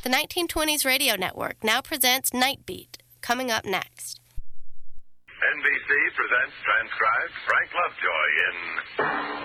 The 1920s Radio Network now presents Night Beat, coming up next. NBC presents transcribed Frank Lovejoy in